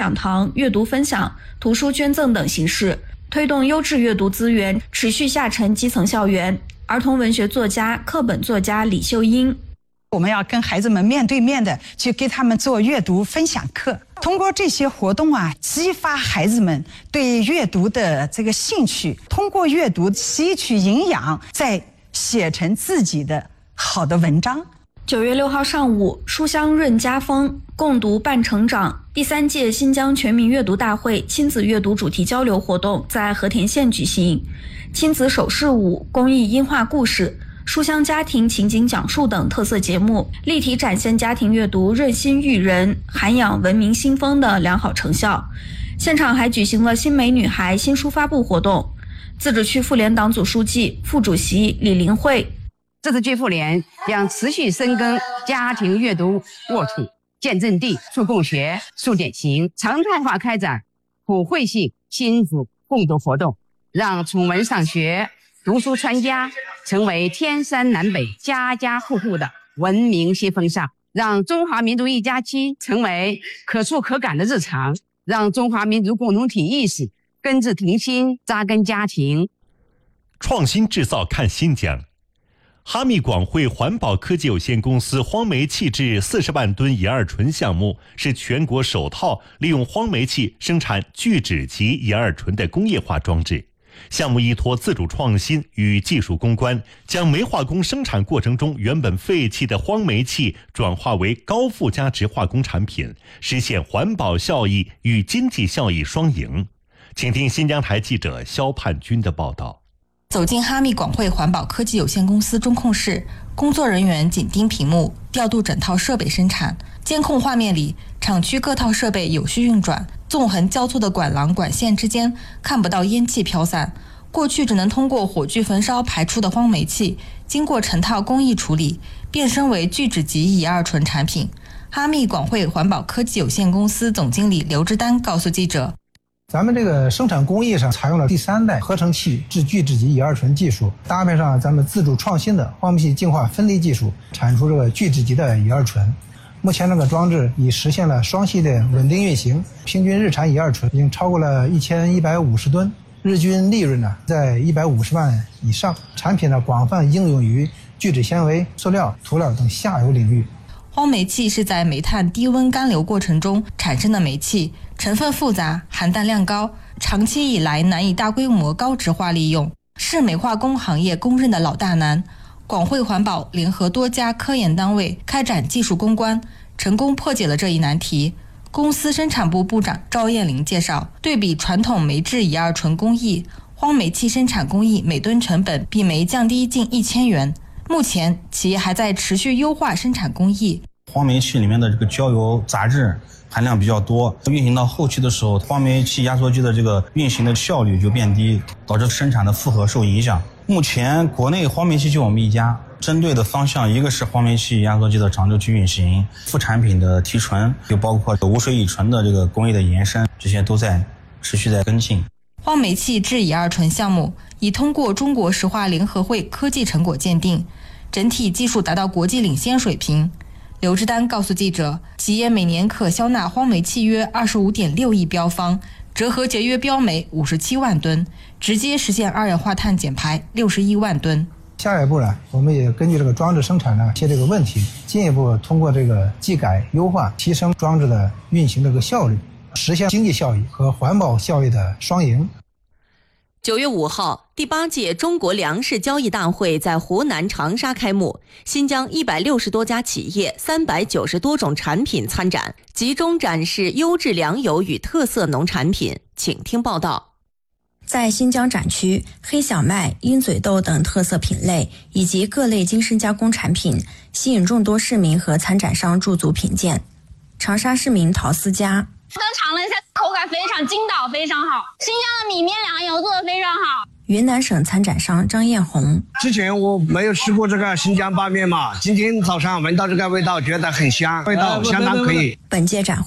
讲堂、阅读分享、图书捐赠等形式，推动优质阅读资源持续下沉基层校园。儿童文学作家、课本作家李秀英， 我们要跟孩子们面对面的去给他们做阅读分享课，通过这些活动激发孩子们对阅读的这个兴趣，通过阅读吸取营养，再写成自己的好的文章。 9月6号上午，书香润家风，共读伴成长第3届新疆全民阅读大会亲子阅读主题交流活动在和田县举行，亲子手势舞、公益音画故事、书香家庭情景讲述等特色节目，立体展现家庭阅读润心育人、涵养文明新风的良好成效。现场还举行了新美女孩新书发布活动。自治区妇联党组书记、副主席李林慧， 自治区妇联将持续深耕家庭阅读沃土、见证地、树共学、树典型，常态化开展普惠性亲子共读活动，让从文上学、读书传家成为天山南北家家户户的文明新风尚，让中华民族一家亲成为可触可感的日常，让中华民族共同体意识根治停心，扎根家庭。 创新制造看新疆。哈密广汇环保科技有限公司荒煤气制40万吨乙二醇项目是全国首套利用荒煤气生产聚酯级乙二醇的工业化装置。项目依托自主创新与技术攻关，将煤化工生产过程中原本废弃的荒煤气转化为高附加值化工产品，实现环保效益与经济效益双赢。请听新疆台记者肖盼军的报道。 走进哈密广汇环保科技有限公司中控室，工作人员紧盯屏幕，调度整套设备生产。监控画面里，厂区各套设备有序运转，纵横交错的管廊管线之间看不到烟气飘散。过去只能通过火炬焚烧排出的荒煤气，经过成套工艺处理，变身为聚酯级乙二醇产品。哈密广汇环保科技有限公司总经理刘志丹告诉记者， 咱们这个生产工艺上采用了第3代合成器制聚酯级乙二醇技术，搭配上咱们自主创新的荒煤气净化分离技术，产出这个聚酯级的乙二醇。目前这个装置已实现了双系列稳定运行，平均日产乙二醇已经超过了1150吨，日均利润在150万以上。产品广泛应用于聚酯纤维、塑料、涂料等下游领域。 荒煤气是在煤炭低温干流过程中产生的煤气，成分复杂，含氮量高，长期以来难以大规模高质化利用，是煤化工行业公认的老大难。广汇环保联合多家科研单位开展技术攻关，成功破解了这一难题。公司生产部部长赵艳玲介绍，对比传统煤制乙二醇工艺，荒煤气生产工艺每吨成本比煤降低近1000元。目前企业还在持续优化生产工艺。 荒煤气里面的这个焦油杂质含量比较多，运行到后期的时候，荒煤气压缩机的这个运行的效率就变低，导致生产的负荷受影响。目前国内荒煤气就我们一家，针对的方向一个是荒煤气压缩机的长周期运行，副产品的提纯，就包括无水乙醇的这个工艺的延伸，这些都在持续在跟进。 荒煤气制乙二醇项目已通过中国石化联合会科技成果鉴定，整体技术达到国际领先水平。刘志丹告诉记者，企业每年可销纳荒煤气约25.6亿标方，折合节约标煤57万吨，直接实现二氧化碳减排61万吨。 下一步我们也根据这个装置生产一些这个问题，进一步通过这个技改优化，提升装置的运行这个效率，实现经济效益和环保效益的双赢。 9月5号，第8届中国粮食交易大会在湖南长沙开幕，新疆160多家企业、390多种产品参展，集中展示优质粮油与特色农产品。请听报道。 在新疆展区，黑小麦、鹰嘴豆等特色品类以及各类精深加工产品，吸引众多市民和参展商驻足品鉴。长沙市民陶思佳， 刚尝了一下，口感非常筋道，非常好。新疆的米面粮油做得非常好。 云南省参展商张艳红， 之前我没有吃过这个新疆拌面嘛，今天早上闻到这个味道，觉得很香，味道相当可以。 本届展会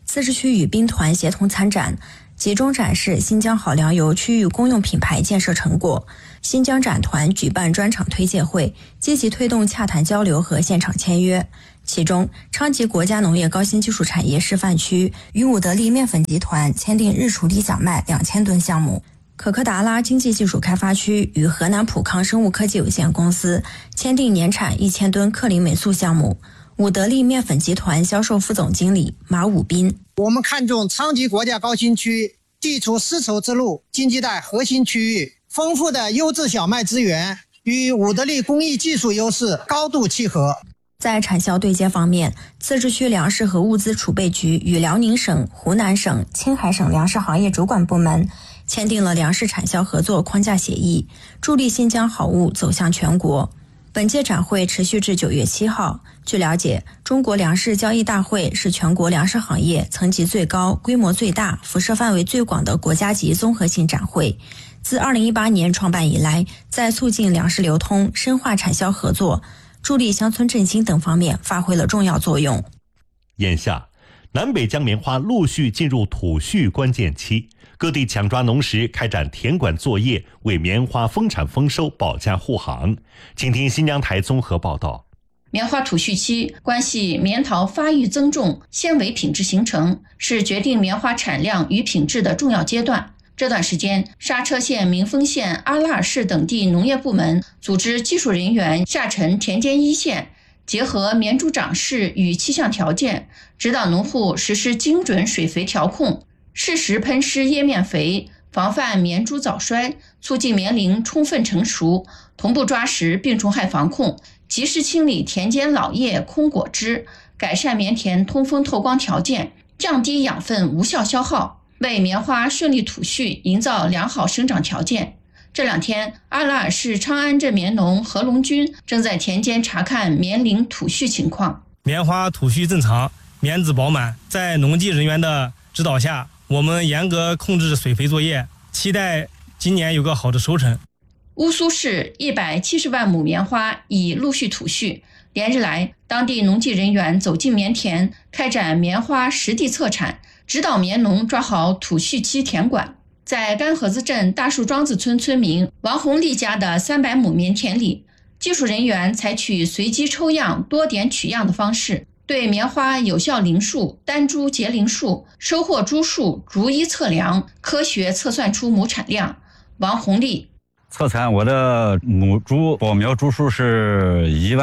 自治区与兵团协同参展，集中展示新疆好粮油区域公用品牌建设成果。新疆展团举办专场推介会，积极推动洽谈交流和现场签约。其中，昌吉国家农业高新技术产业示范区与伍德利面粉集团签订日处理小麦2000吨项目。可可达拉经济技术开发区与河南普康生物科技有限公司签订年产1000吨克林美素项目。伍德利面粉集团销售副总经理马武斌： 我们看重昌吉国家高新区地处丝绸之路经济带核心区域，丰富的优质小麦资源与伍德利工艺技术优势高度契合。 在产销对接方面，自治区粮食和物资储备局与辽宁省、湖南省、青海省粮食行业主管部门签订了粮食产销合作框架协议，助力新疆好物走向全国。本届展会持续至9月7号。据了解，中国粮食交易大会是全国粮食行业层级最高、规模最大、辐射范围最广的国家级综合性展会。自2018年创办以来，在促进粮食流通、深化产销合作、助力乡村振兴等方面发挥了重要作用。 眼下，南北疆棉花陆续进入土序关键期，各地抢抓农时开展田管作业，为棉花丰产丰收保驾护航。请听新疆台综合报道。 棉花土序期关系棉桃发育增重、纤维品质形成，是决定棉花产量与品质的重要阶段。这段时间，莎车县、民丰县、阿拉尔市等地农业部门组织技术人员下沉田间一线，结合棉株长势与气象条件，指导农户实施精准水肥调控，适时喷施叶面肥，防范棉株早衰，促进棉龄充分成熟，同步抓实病虫害防控，及时清理田间老叶、空果枝，改善棉田通风透光条件，降低养分无效消耗，为棉花顺利土序营造良好生长条件。这2天，阿拉尔市昌安镇棉农何龙军正在田间查看棉龄土序情况。 棉花土序正常，棉籽饱满，在农技人员的指导下，我们严格控制水肥作业，期待今年有个好的收成。 乌苏市170万亩棉花已陆续土序，连日来，当地农技人员走进棉田，开展棉花实地测产，指导棉农抓好土序期田管。在干河子镇大树庄子村村民王红丽家的300亩棉田里，技术人员采取随机抽样、多点取样的方式，对棉花有效龄数、单株结龄数、收获株数逐一测量，科学测算出亩产量。王红丽： 测产我的母株保苗株数是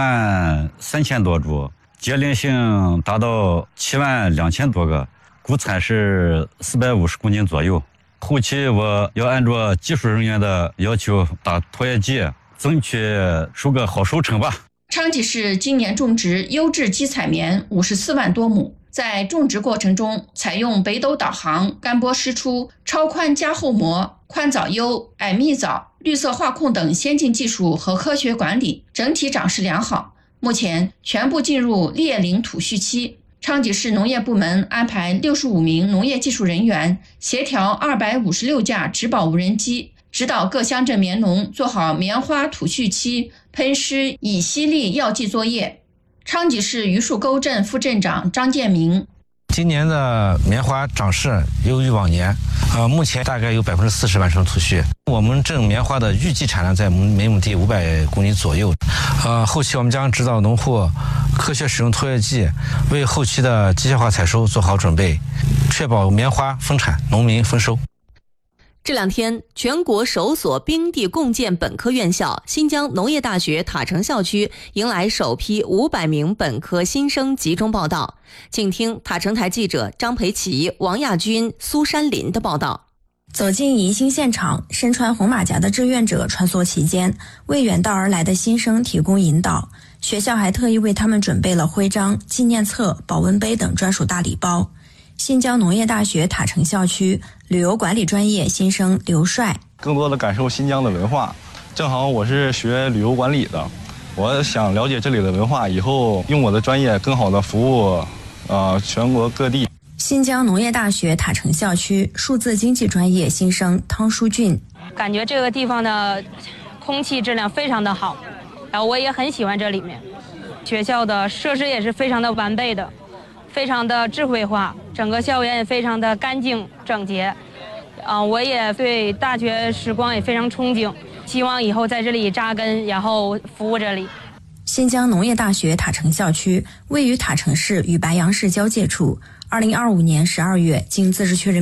13000多株，结龄性达到72000多个，谷产是450公斤左右。后期我要按照技术人员的要求打拖曳剂，争取收个好收成吧。 昌吉市今年种植优质基采棉54万多亩，在种植过程中采用北斗导航、干播湿出、超宽加厚膜、宽藻优、矮密藻、绿色化控等先进技术和科学管理，整体长势良好。目前全部进入列龄土序期。昌吉市农业部门安排65名农业技术人员，协调256架植保无人机，指导各乡镇棉农做好棉花土序期喷施乙烯利药剂作业。昌吉市榆树沟镇副镇长张建明： 今年的棉花长势优于往年，目前大概有40%完成土序。我们镇棉花的预计产量在每亩地500公斤左右。后期我们将指导农户科学使用拖曳剂，为后期的机械化采收做好准备，确保棉花丰产，农民丰收。 这2天，全国首所冰地共建本科院校新疆农业大学塔城校区迎来首批500名本科新生集中报到。请听塔城台记者张培奇、王亚军、苏山林的报道。 走进迎新现场，身穿红马甲的志愿者穿梭其间，为远道而来的新生提供引导。学校还特意为他们准备了徽章、纪念册、保温杯等专属大礼包。新疆农业大学塔城校区旅游管理专业新生刘帅： 更多的感受新疆的文化，正好我是学旅游管理的，我想了解这里的文化，以后用我的专业更好的服务全国各地。 新疆农业大学塔城校区数字经济专业新生汤书俊： 感觉这个地方的空气质量非常的好，然后我也很喜欢这里面，学校的设施也是非常的完备的，非常的智慧化， 整个校园也非常的干净整洁。我也对大学时光也非常憧憬，希望以后在这里扎根，然后服务这里。 新疆农业大学塔城校区位于塔城市与白杨市交界处。2025年12月，经自治区人